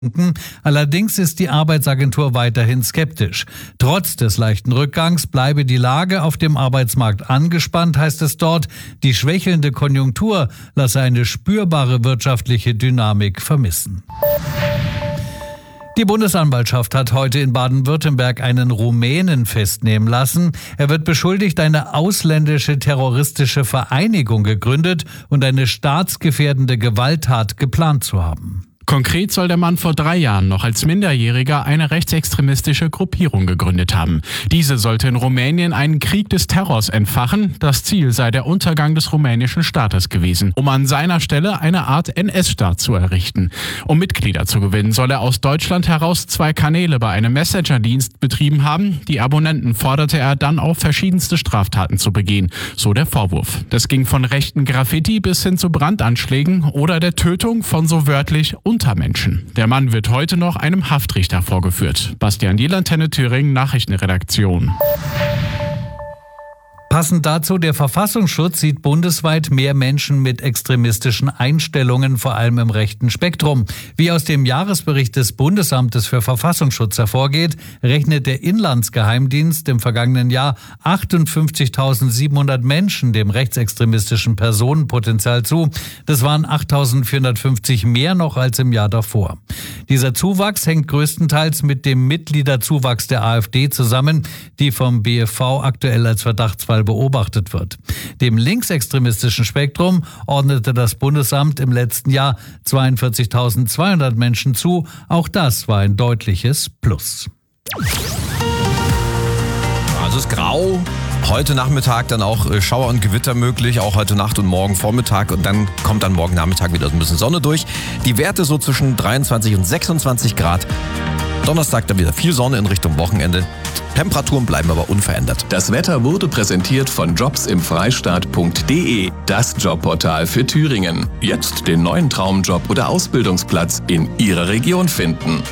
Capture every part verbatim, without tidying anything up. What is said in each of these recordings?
Allerdings ist die Arbeitsagentur weiterhin skeptisch. Trotz des leichten Rückgangs bleibe die Lage auf dem Arbeitsmarkt angespannt, heißt es dort. Die schwächelnde Konjunktur lasse eine spürbare wirtschaftliche Dynamik vermissen. Die Bundesanwaltschaft hat heute in Baden-Württemberg einen Rumänen festnehmen lassen. Er wird beschuldigt, eine ausländische terroristische Vereinigung gegründet und eine staatsgefährdende Gewalttat geplant zu haben. Konkret soll der Mann vor drei Jahren noch als Minderjähriger eine rechtsextremistische Gruppierung gegründet haben. Diese sollte in Rumänien einen Krieg des Terrors entfachen. Das Ziel sei der Untergang des rumänischen Staates gewesen, um an seiner Stelle eine Art N S-Staat zu errichten. Um Mitglieder zu gewinnen, soll er aus Deutschland heraus zwei Kanäle bei einem Messenger-Dienst betrieben haben. Die Abonnenten forderte er dann auf, verschiedenste Straftaten zu begehen, so der Vorwurf. Das ging von rechten Graffiti bis hin zu Brandanschlägen oder der Tötung von so wörtlich Untermenschen. Der Mann wird heute noch einem Haftrichter vorgeführt. Bastian Diel, Antenne Thüringen, Nachrichtenredaktion. Passend dazu, der Verfassungsschutz sieht bundesweit mehr Menschen mit extremistischen Einstellungen, vor allem im rechten Spektrum. Wie aus dem Jahresbericht des Bundesamtes für Verfassungsschutz hervorgeht, rechnet der Inlandsgeheimdienst im vergangenen Jahr achtundfünfzigtausendsiebenhundert Menschen dem rechtsextremistischen Personenpotenzial zu. Das waren achttausendvierhundertfünfzig mehr noch als im Jahr davor. Dieser Zuwachs hängt größtenteils mit dem Mitgliederzuwachs der AfD zusammen, die vom B F V aktuell als Verdachtsfall beobachtet wird. Dem linksextremistischen Spektrum ordnete das Bundesamt im letzten Jahr zweiundvierzigtausendzweihundert Menschen zu. Auch das war ein deutliches Plus. Also es ist grau. Heute Nachmittag dann auch Schauer und Gewitter möglich, auch heute Nacht und morgen Vormittag, und dann kommt dann morgen Nachmittag wieder so ein bisschen Sonne durch. Die Werte so zwischen dreiundzwanzig und sechsundzwanzig Grad. Donnerstag dann wieder viel Sonne in Richtung Wochenende. Temperaturen bleiben aber unverändert. Das Wetter wurde präsentiert von jobs im freistaat punkt de, das Jobportal für Thüringen. Jetzt den neuen Traumjob oder Ausbildungsplatz in Ihrer Region finden.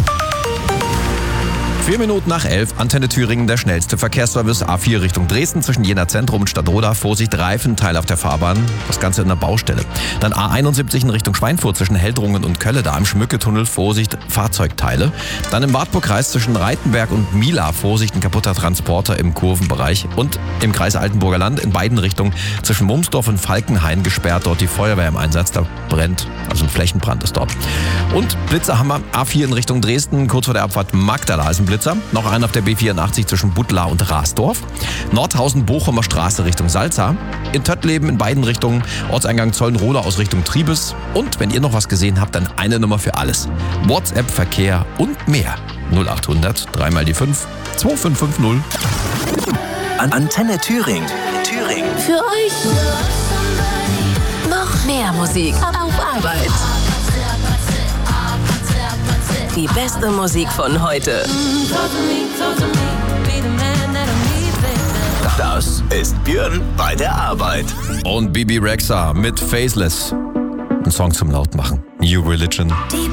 Vier Minuten nach elf, Antenne Thüringen, der schnellste Verkehrsservice. A vier Richtung Dresden zwischen Jena Zentrum und Stadtroda. Vorsicht, Reifenteil auf der Fahrbahn. Das Ganze in der Baustelle. Dann A einundsiebzig in Richtung Schweinfurt zwischen Heldrungen und Kölle. Da im Schmücketunnel. Vorsicht, Fahrzeugteile. Dann im Wartburgkreis zwischen Reitenberg und Mila. Vorsicht, ein kaputter Transporter im Kurvenbereich. Und im Kreis Altenburger Land in beiden Richtungen zwischen Mumsdorf und Falkenhain gesperrt. Dort die Feuerwehr im Einsatz. Da brennt, also ein Flächenbrand ist dort. Und Blitzerhammer, A vier in Richtung Dresden. Kurz vor der Abfahrt Magdala ist ein Blitzer. Noch einen auf der B vierundachtzig zwischen Buttlar und Rasdorf. Nordhausen-Bochumer Straße Richtung Salza. In Töttleben in beiden Richtungen. Ortseingang Zollenroda aus Richtung Triebes. Und wenn ihr noch was gesehen habt, dann eine Nummer für alles. WhatsApp, Verkehr und mehr. null achthundert, dreimal die fünf, zwei fünf fünf null. An Antenne Thüringen. Thüringen. Für euch noch mehr Musik auf Arbeit. Die beste Musik von heute. Das ist Björn bei der Arbeit. Und Bibi Rexha mit Faceless. Ein Song zum Lautmachen. New Religion.